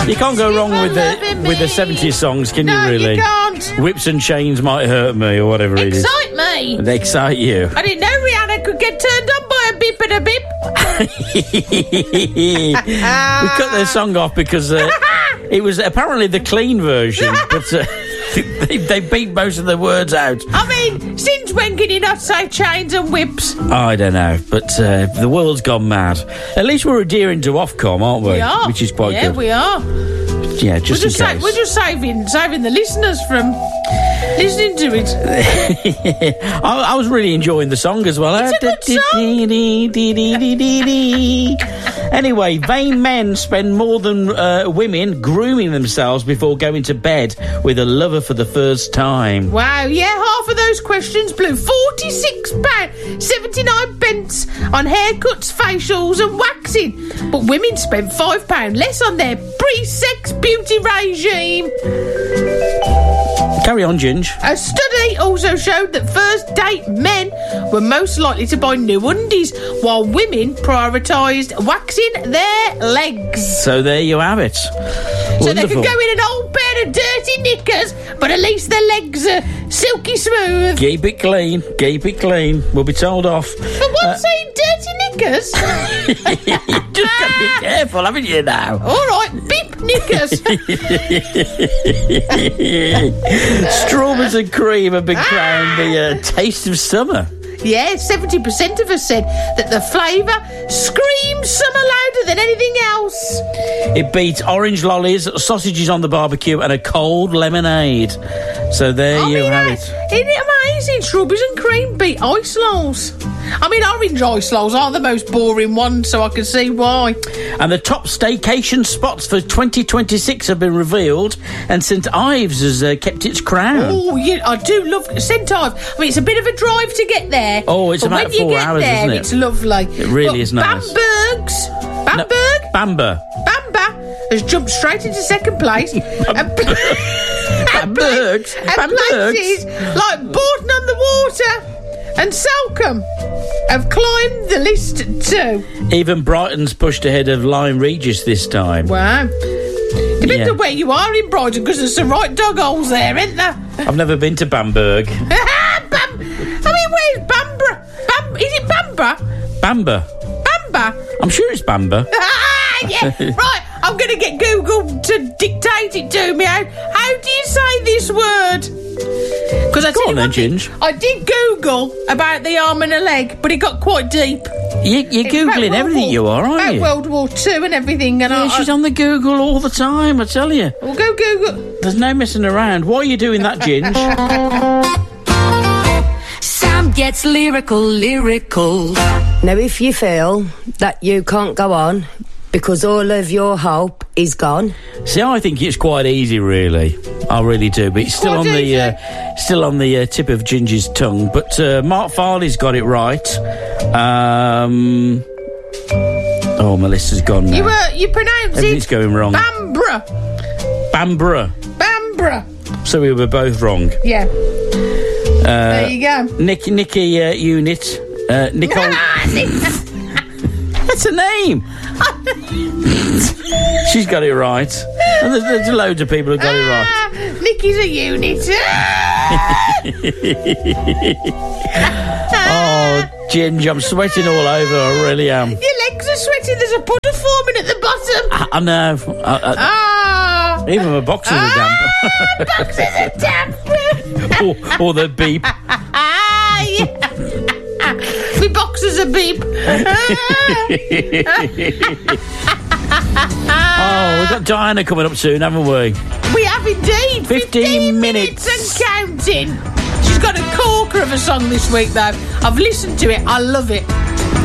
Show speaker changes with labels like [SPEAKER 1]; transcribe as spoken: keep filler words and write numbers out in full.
[SPEAKER 1] You can't go wrong with the with the seventies songs, can
[SPEAKER 2] no,
[SPEAKER 1] you? Really?
[SPEAKER 2] You can't.
[SPEAKER 1] Whips and chains might hurt me, or whatever it is.
[SPEAKER 2] Excite me.
[SPEAKER 1] They excite you.
[SPEAKER 2] I didn't know Rihanna could get turned on by a bip and a bip.
[SPEAKER 1] We cut their song off because uh, it was apparently the clean version, but uh, they, they beat most of the words out.
[SPEAKER 2] I mean, since when can you not say chains and whips?
[SPEAKER 1] I don't know, but uh, the world's gone mad. At least we're adhering to Ofcom, aren't we?
[SPEAKER 2] We are.
[SPEAKER 1] Which is quite
[SPEAKER 2] yeah,
[SPEAKER 1] good.
[SPEAKER 2] Yeah, we are.
[SPEAKER 1] Yeah, just
[SPEAKER 2] we're just,
[SPEAKER 1] in
[SPEAKER 2] sa-
[SPEAKER 1] case.
[SPEAKER 2] we're just saving, saving the listeners from listening to it.
[SPEAKER 1] I, I was really enjoying the song as well.
[SPEAKER 2] It's a good
[SPEAKER 1] song. Anyway, vain men spend more than uh, women grooming themselves before going to bed with a lover for the first time.
[SPEAKER 2] Wow, yeah, half of those questions blew forty-six pounds seventy-nine pence on haircuts, facials and waxing. But women spent five pounds less on their pre-sex beauty regime.
[SPEAKER 1] Carry on, Ginge.
[SPEAKER 2] A study also showed that first date men were most likely to buy new undies, while women prioritised waxing their legs.
[SPEAKER 1] So there you have it.
[SPEAKER 2] So
[SPEAKER 1] Wonderful.
[SPEAKER 2] they can go in an old pair of dirty knickers, but at least their legs are silky smooth.
[SPEAKER 1] Keep it clean. Keep it clean. We'll be told off.
[SPEAKER 2] But what's
[SPEAKER 1] Uh,
[SPEAKER 2] saying dirty knickers?
[SPEAKER 1] Just got to be careful, haven't you now?
[SPEAKER 2] All right, beep knickers.
[SPEAKER 1] Strawberries and cream have been crowned the uh, taste of summer.
[SPEAKER 2] Yeah, seventy percent of us said that the flavour screams summer louder than anything else.
[SPEAKER 1] It beats orange lollies, sausages on the barbecue, and a cold lemonade. So there
[SPEAKER 2] I
[SPEAKER 1] you
[SPEAKER 2] mean,
[SPEAKER 1] have
[SPEAKER 2] uh,
[SPEAKER 1] it.
[SPEAKER 2] Isn't it amazing? Strawberries and cream beat ice lolls. I mean, orange ice lolls are the most boring ones, so I can see why.
[SPEAKER 1] And the top staycation spots for twenty twenty-six have been revealed, and St Ives has uh, kept its crown.
[SPEAKER 2] Oh, yeah, I do love St Ives. I mean, it's a bit of a drive to get there.
[SPEAKER 1] Oh, it's
[SPEAKER 2] but
[SPEAKER 1] about
[SPEAKER 2] when you
[SPEAKER 1] four
[SPEAKER 2] get
[SPEAKER 1] hours,
[SPEAKER 2] there,
[SPEAKER 1] isn't it?
[SPEAKER 2] It's lovely.
[SPEAKER 1] It really
[SPEAKER 2] but
[SPEAKER 1] is nice.
[SPEAKER 2] Bamberg's, Bamberg,
[SPEAKER 1] No, Bamber.
[SPEAKER 2] Bamba has jumped straight into second place. and pl- and pla-
[SPEAKER 1] Bambergs.
[SPEAKER 2] and
[SPEAKER 1] Bambergs.
[SPEAKER 2] places like Bourton on the Water and Salcombe have climbed the list too.
[SPEAKER 1] Even Brighton's pushed ahead of Lyme Regis this time.
[SPEAKER 2] Wow. Depends
[SPEAKER 1] Yeah.
[SPEAKER 2] on where you are in Brighton, because there's some right dog holes there, isn't there?
[SPEAKER 1] I've never been to Bamberg.
[SPEAKER 2] Bam- I mean, where's Bambra? Bam- is it Bamba?
[SPEAKER 1] Bamber.
[SPEAKER 2] Bamba?
[SPEAKER 1] I'm sure it's Bamber.
[SPEAKER 2] Yeah, right. I'm going to get Google to dictate it to me. How, how do you say this word? Because I
[SPEAKER 1] Go
[SPEAKER 2] tell
[SPEAKER 1] on
[SPEAKER 2] you
[SPEAKER 1] then,
[SPEAKER 2] one thing,
[SPEAKER 1] Ginge.
[SPEAKER 2] I did Google about the arm and a leg, but it got quite deep.
[SPEAKER 1] You, you're
[SPEAKER 2] It's about
[SPEAKER 1] Googling
[SPEAKER 2] World
[SPEAKER 1] everything
[SPEAKER 2] War-
[SPEAKER 1] you are, aren't
[SPEAKER 2] about
[SPEAKER 1] you?
[SPEAKER 2] World War Two and everything. And
[SPEAKER 1] Yeah,
[SPEAKER 2] I,
[SPEAKER 1] she's
[SPEAKER 2] I,
[SPEAKER 1] on the Google all the time, I tell you.
[SPEAKER 2] We'll go Google.
[SPEAKER 1] There's no messing around. Why are you doing that, Ginge?
[SPEAKER 3] Sam gets lyrical, lyrical.
[SPEAKER 4] Now, if you feel that you can't go on because all of your hope is gone,
[SPEAKER 1] See, I think it's quite easy, really. I really do, but it's still
[SPEAKER 2] Quite
[SPEAKER 1] on the
[SPEAKER 2] easy.
[SPEAKER 1] uh, still on the uh, tip of Ginger's tongue. But uh, Mark Farley's got it right. Um, oh, Melissa's gone now.
[SPEAKER 2] You uh, you pronounce
[SPEAKER 1] Everything's
[SPEAKER 2] it
[SPEAKER 1] going wrong.
[SPEAKER 2] Bambra.
[SPEAKER 1] Bambra.
[SPEAKER 2] Bambra.
[SPEAKER 1] So we were both wrong.
[SPEAKER 2] Yeah.
[SPEAKER 1] Uh,
[SPEAKER 2] There you go.
[SPEAKER 1] Nick, Nikki uh, Unit. Uh, Nicole. That's a name. She's got it right. And there's, there's loads of people who got it right.
[SPEAKER 2] Ah, Nikki's a unit.
[SPEAKER 1] Oh, Ginge, I'm sweating all over. I really am.
[SPEAKER 2] Your legs are sweating. There's a puddle forming at the bottom.
[SPEAKER 1] I, I know. I, I,
[SPEAKER 2] Ah.
[SPEAKER 1] even my boxers are damp.
[SPEAKER 2] Boxes are damp.
[SPEAKER 1] or, or the beep.
[SPEAKER 2] Ah, yeah. My boxes are beep.
[SPEAKER 1] Oh, we've got Diana coming up soon, haven't we?
[SPEAKER 2] We have indeed.
[SPEAKER 1] fifteen minutes.
[SPEAKER 2] and counting. She's got a corker of a song this week, though. I've listened to it. I love it.